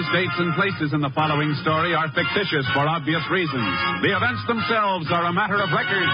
names, dates, and places in the following story are fictitious for obvious reasons. The events themselves are a matter of record.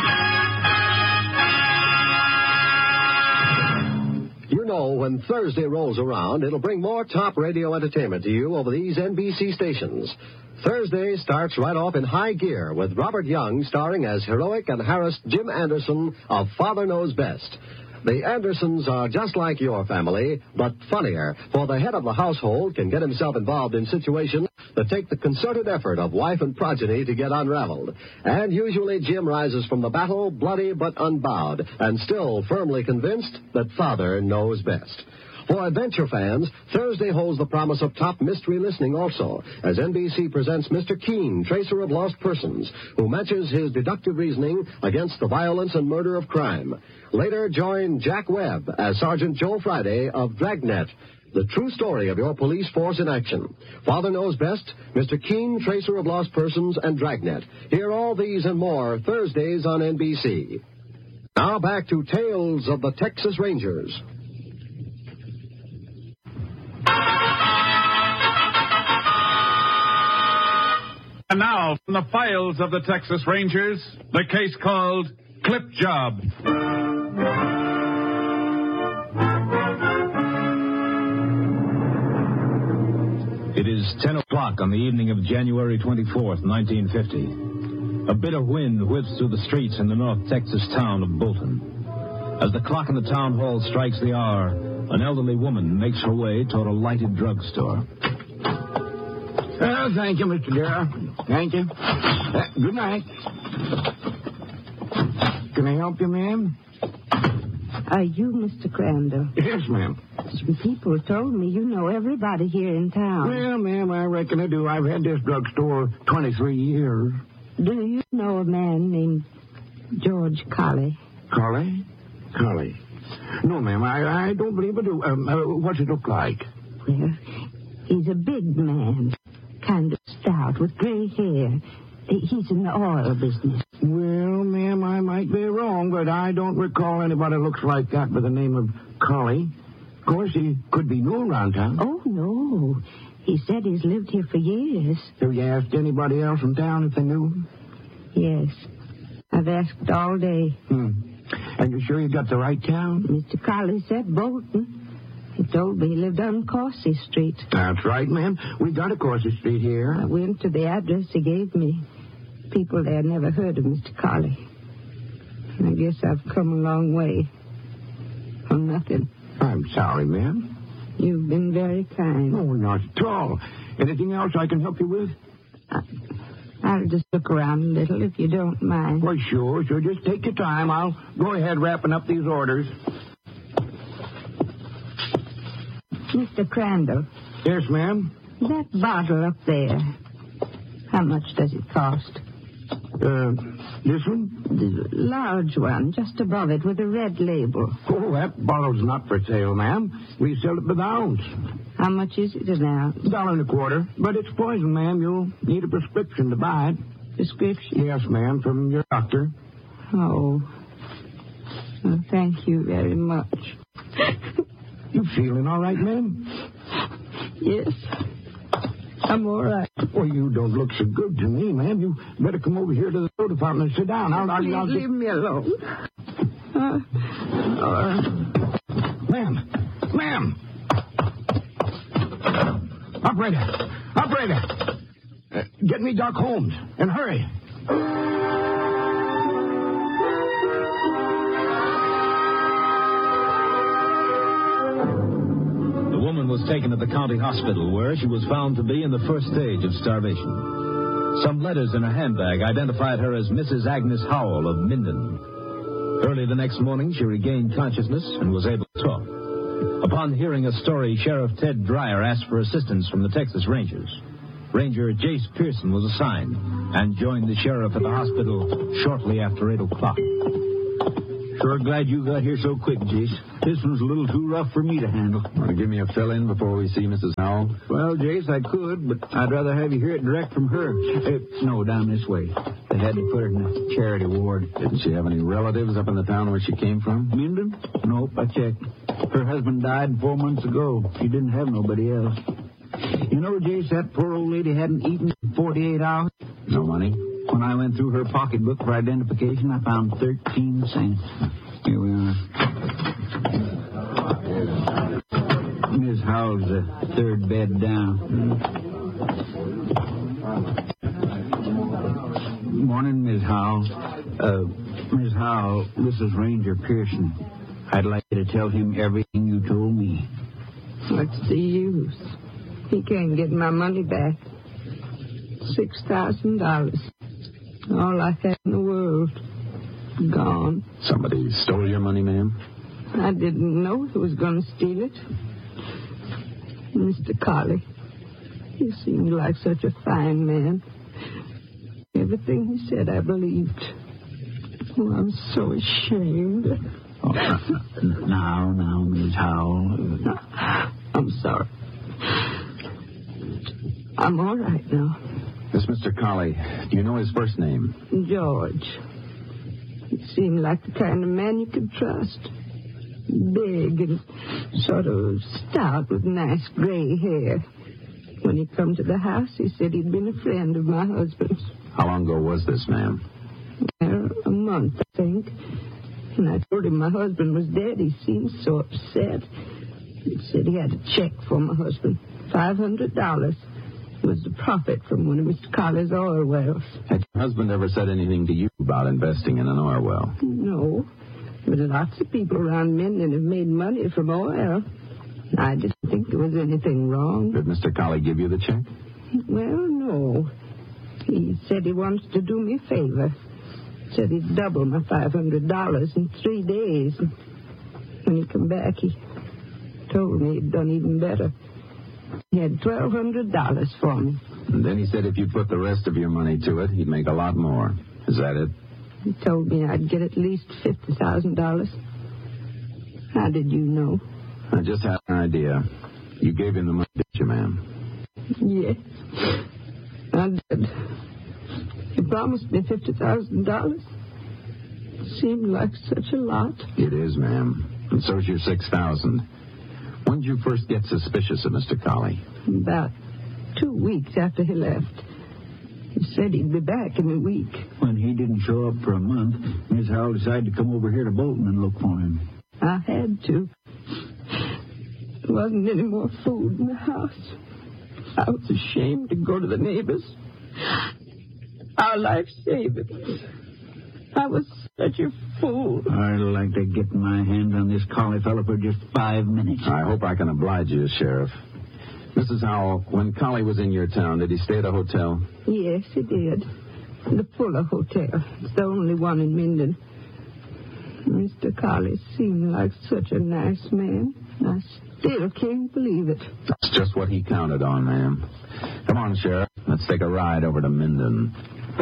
You know, when Thursday rolls around, it'll bring more top radio entertainment to you over these NBC stations. Thursday starts right off in high gear with Robert Young starring as heroic and harassed Jim Anderson of Father Knows Best. The Andersons are just like your family, but funnier, for the head of the household can get himself involved in situations that take the concerted effort of wife and progeny to get unraveled. And usually Jim rises from the battle bloody but unbowed, and still firmly convinced that Father knows best. For adventure fans, Thursday holds the promise of top mystery listening also, as NBC presents Mr. Keen, tracer of lost persons, who matches his deductive reasoning against the violence and murder of crime. Later, join Jack Webb as Sergeant Joe Friday of Dragnet, the true story of your police force in action. Father Knows Best, Mr. Keen, tracer of lost persons, and Dragnet. Hear all these and more Thursdays on NBC. Now back to Tales of the Texas Rangers. And now, from the files of the Texas Rangers, the case called Clip Job. It is 10 o'clock on the evening of January 24th, 1950. A bitter wind whips through the streets in the North Texas town of Bolton. As the clock in the town hall strikes the hour, an elderly woman makes her way toward a lighted drugstore. Well, thank you, Mr. Darrell. Thank you. Good night. Can I help you, ma'am? Are you Mr. Crandall? Yes, ma'am. Some people told me you know everybody here in town. Well, ma'am, I reckon I do. I've had this drugstore 23 years. Do you know a man named George Colley? Colley? Colley. No, ma'am, I don't believe I do. What's it look like? Well, he's a big man, kind of stout, with gray hair. He's in the oil business. Well, ma'am, I might be wrong, but I don't recall anybody looks like that by the name of Colley. Of course, he could be new around town. Oh, no. He said he's lived here for years. Have you asked anybody else in town if they knew him? Yes. I've asked all day. And you sure you got the right town? Mr. Colley said Bolton. He told me he lived on Coursey Street. That's right, ma'am. We got a Coursey Street here. I went to the address he gave me. People there never heard of Mr. Colley. I guess I've come a long way for nothing. I'm sorry, ma'am. You've been very kind. Oh, not at all. Anything else I can help you with? I'll just look around a little if you don't mind. Well, sure. Just take your time. I'll go ahead wrapping up these orders. Mr. Crandall. Yes, ma'am? That bottle up there, how much does it cost? This one? The large one, just above it, with a red label. Oh, that bottle's not for sale, ma'am. We sell it by the ounce. How much is it an ounce? $1.25. But it's poison, ma'am. You'll need a prescription to buy it. Prescription? Yes, ma'am, from your doctor. Oh. Well, thank you very much. You feeling all right, ma'am? Yes. I'm all right. Well, you don't look so good to me, ma'am. You better come over here to the store department and sit down. I'll leave me alone. Ma'am. Operator. Get me Doc Holmes, and hurry. Was taken to the county hospital, where she was found to be in the first stage of starvation. Some letters in her handbag identified her as Mrs. Agnes Howell of Minden. Early the next morning, she regained consciousness and was able to talk. Upon hearing a story, Sheriff Ted Dreyer asked for assistance from the Texas Rangers. Ranger Jace Pearson was assigned and joined the sheriff at the hospital shortly after 8 o'clock. Sure glad you got here so quick, Jace. This one's a little too rough for me to handle. Want to give me a fill-in before we see Mrs. Howell? Well, Jace, I could, but I'd rather have you hear it direct from her. No, down this way. They had to put her in the charity ward. Didn't she have any relatives up in the town where she came from? Minden? Nope, I checked. Her husband died 4 months ago. She didn't have nobody else. You know, Jace, that poor old lady hadn't eaten in 48 hours. No money? When I went through her pocketbook for identification, I found 13 cents. Here we are. Miss Howell's the third bed down. Morning, Miss Howell. Miss Howell, this is Ranger Pearson. I'd like you to tell him everything you told me. What's the use? He can't get my money back. $6,000. All I had in the world. Gone. Somebody stole your money, ma'am? I didn't know he was going to steal it. Mr. Colley, he seemed like such a fine man. Everything he said I believed. Oh, I'm so ashamed. Oh, now, Miss Howell. I'm sorry. I'm all right now. This Mr. Colley, do you know his first name? George. He seemed like the kind of man you could trust. Big and sort of stout with nice gray hair. When he come to the house, he said he'd been a friend of my husband's. How long ago was this, ma'am? Well, a month, I think. And I told him my husband was dead. He seemed so upset. He said he had a check for my husband. $500 was the profit from one of Mr. Colley's oil wells. Had your husband ever said anything to you about investing in an oil well? No. But lots of people around Minden have made money from oil. I didn't think there was anything wrong. Did Mr. Colley give you the check? Well, no. He said he wants to do me a favor. Said he'd double my $500 in 3 days. And when he come back, he told me he'd done even better. He had $1,200 for me. And then he said if you put the rest of your money to it, he'd make a lot more. Is that it? He told me I'd get at least $50,000. How did you know? I just had an idea. You gave him the money, didn't you, ma'am? Yes, I did. He promised me $50,000. Seemed like such a lot. It is, ma'am. And so's your $6,000. When did you first get suspicious of Mr. Colley? About 2 weeks after he left. He said he'd be back in a week. When he didn't show up for a month, Miss Howell decided to come over here to Bolton and look for him. I had to. There wasn't any more food in the house. I was ashamed to go to the neighbors. Our life savings. I was such a fool. I'd like to get my hands on this Colley fellow for just 5 minutes. I hope I can oblige you, Sheriff. Mrs. Howell, when Colley was in your town, did he stay at a hotel? Yes, he did. The Fuller Hotel. It's the only one in Minden. Mr. Colley seemed like such a nice man. I still can't believe it. That's just what he counted on, ma'am. Come on, Sheriff. Let's take a ride over to Minden.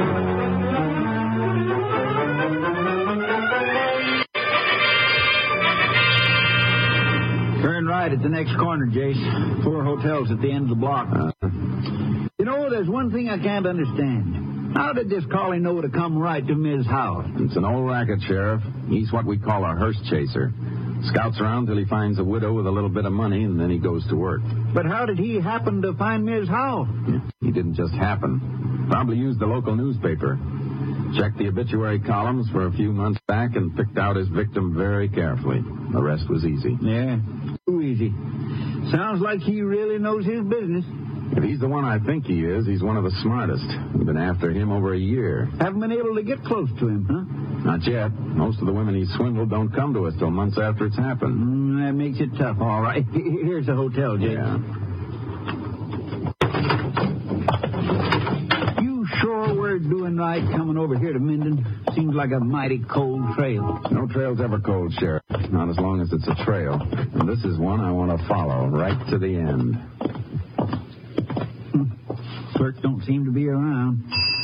Turn right at the next corner, Jace. 4 hotels at the end of the block. You know, there's one thing I can't understand. How did this Colley know to come right to Ms. Howell? It's an old racket, Sheriff. He's what we call a hearse chaser. Scouts around till he finds a widow with a little bit of money, and then he goes to work. But how did he happen to find Ms. Howell? He didn't just happen. Probably used the local newspaper. Checked the obituary columns for a few months back and picked out his victim very carefully. The rest was easy. Yeah, too easy. Sounds like he really knows his business. If he's the one I think he is, he's one of the smartest. We've been after him over a year. Haven't been able to get close to him, huh? Not yet. Most of the women he swindled don't come to us till months after it's happened. That makes it tough, all right. Here's the hotel, Jake. Yeah. You sure we're doing right coming over here to Minden? Seems like a mighty cold trail. No trail's ever cold, Sheriff. Not as long as it's a trail. And this is one I want to follow right to the end. Clerk don't seem to be around.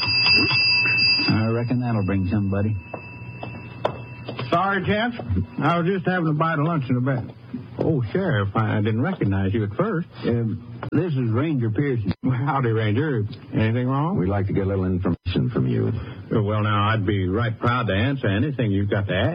I reckon that'll bring somebody. Sorry, gents. I was just having a bite of lunch in the back. Oh, Sheriff, I didn't recognize you at first. This is Ranger Pearson. Well, howdy, Ranger. Anything wrong? We'd like to get a little information from you. Well, now, I'd be right proud to answer anything you've got to ask.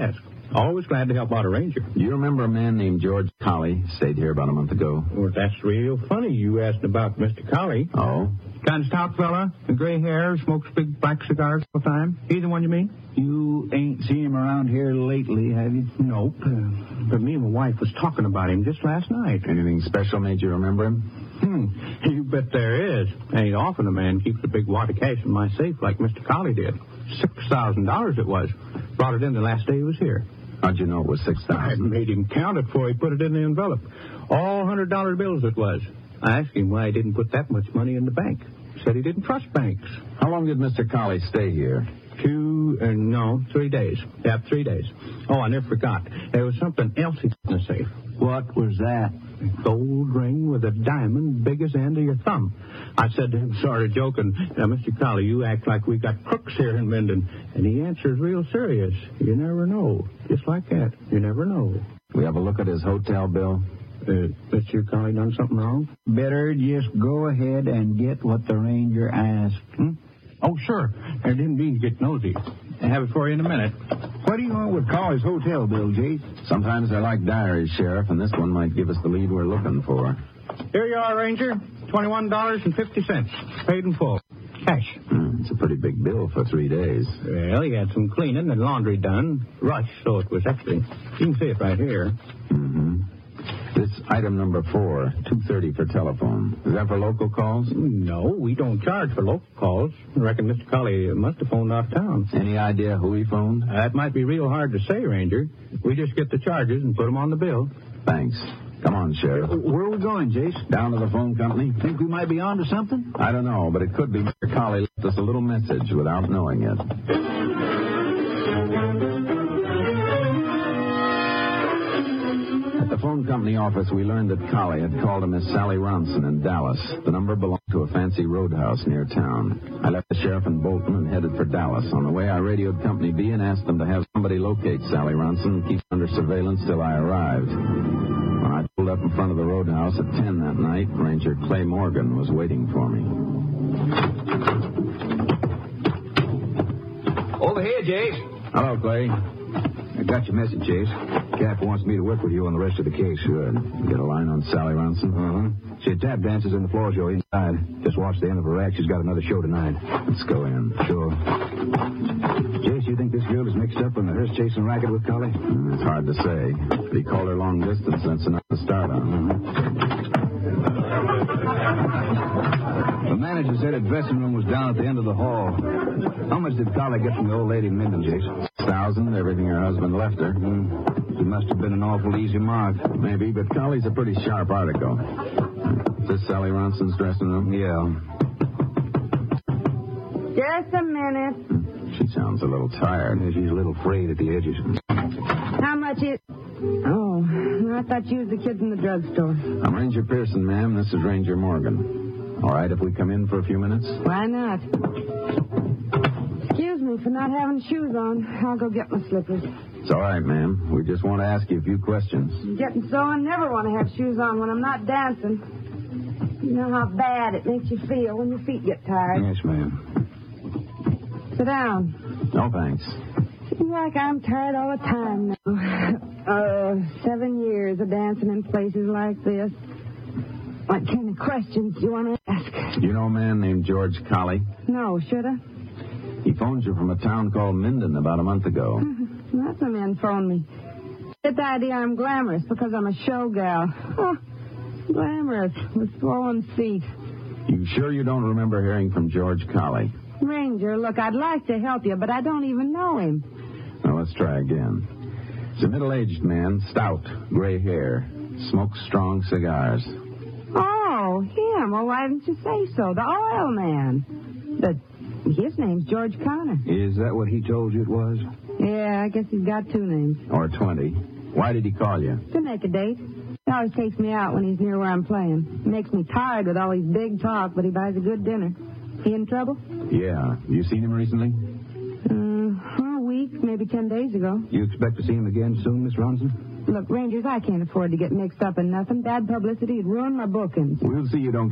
Always glad to help out a ranger. Do you remember a man named George Colley stayed here about a month ago? Well, that's real funny you asked about Mr. Colley. Oh? Kind of stout fella, with gray hair, smokes big black cigars all the time. He the one you mean? You ain't seen him around here lately, have you? Nope. But me and my wife was talking about him just last night. Anything special made you remember him? You bet there is. Ain't often a man keeps a big wad of cash in my safe like Mr. Colley did. $6,000 it was. Brought it in the last day he was here. How'd you know it was I $6,000? made him count it before he put it in the envelope. All $100 bills it was. I asked him why he didn't put that much money in the bank. Said he didn't trust banks. How long did Mr. Colley stay here? 3 days. Yeah, 3 days. Oh, I never forgot. There was something else he was going to say. What was that? A gold ring with a diamond big as the end of your thumb. I said to him, sort of joking, now, Mr. Colley, you act like we got crooks here in Minden. And he answers real serious. You never know. Just like that. You never know. We have a look at his hotel bill? Mr. Colley done something wrong? Better just go ahead and get what the ranger asked. Oh, sure. I didn't mean to get nosy. I'll have it for you in a minute. What do you want with Colley's hotel bill, Jace? Sometimes I like diaries, Sheriff, and this one might give us the lead we're looking for. Here you are, Ranger. $21.50. Paid in full. Cash. It's a pretty big bill for 3 days. Well, he had some cleaning and laundry done. Rush, so it was extra. You can see it right here. Mm-hmm. This item number 4, $2.30 for telephone. Is that for local calls? No, we don't charge for local calls. I reckon Mr. Colley must have phoned off town. Any idea who he phoned? That might be real hard to say, Ranger. We just get the charges and put them on the bill. Thanks. Come on, Sheriff. Where are we going, Jace? Down to the phone company? Think we might be on to something? I don't know, but it could be Mr. Colley left us a little message without knowing it. At the phone company office, we learned that Colley had called a Miss Sally Ronson in Dallas. The number belonged to a fancy roadhouse near town. I left the sheriff in Bolton and headed for Dallas. On the way, I radioed Company B and asked them to have somebody locate Sally Ronson and keep her under surveillance till I arrived. When I pulled up in front of the roadhouse at 10 that night, Ranger Clay Morgan was waiting for me. Over here, Jace. Hello, Clay. I got your message, Jace. Cap wants me to work with you on the rest of the case. Good. You get a line on Sally Ronson? Uh-huh. She tap dances in the floor show inside. Just watch the end of her act. She's got another show tonight. Let's go in. Sure. Jace, you think this girl is mixed up in the hearse-chasing racket with Colley? It's hard to say. If he called her long distance, that's enough to start on. The manager said her dressing room was down at the end of the hall. How much did Colley get from the old lady in Minden, Jace? $1,000, everything her husband left her. She must have been an awful easy mark. Maybe, but Colley's a pretty sharp article. Is this Sally Ronson's dressing room? Yeah. Just a minute. She sounds a little tired. She's a little frayed at the edges. How much is... Oh, I thought you was the kid from the drugstore. I'm Ranger Pearson, ma'am. This is Ranger Morgan. All right if we come in for a few minutes? Why not? Excuse me for not having shoes on. I'll go get my slippers. It's all right, ma'am. We just want to ask you a few questions. I'm getting so I never want to have shoes on when I'm not dancing. You know how bad it makes you feel when your feet get tired. Yes, ma'am. Sit down. No, thanks. Seems like I'm tired all the time now. 7 years of dancing in places like this. What kind of questions do you want to ask? Do you know a man named George Colley? No, should I? He phoned you from a town called Minden about a month ago. Lots of men phone me. Get the idea I'm glamorous because I'm a show gal. Oh, glamorous with swollen feet. You sure you don't remember hearing from George Colley? Ranger, look, I'd like to help you, but I don't even know him. Now, let's try again. He's a middle-aged man, stout, gray hair, smokes strong cigars. Oh, him. Well, why didn't you say so? The oil man. His name's George Connor. Is that what he told you it was? Yeah, I guess he's got 2 names. Or 20. Why did he call you? To make a date. He always takes me out when he's near where I'm playing. Makes me tired with all his big talk, but he buys a good dinner. He in trouble? Yeah. You seen him recently? A week, maybe 10 days ago. You expect to see him again soon, Miss Ronson? Look, Rangers, I can't afford to get mixed up in nothing. Bad publicity would ruin my bookings. We'll see you don't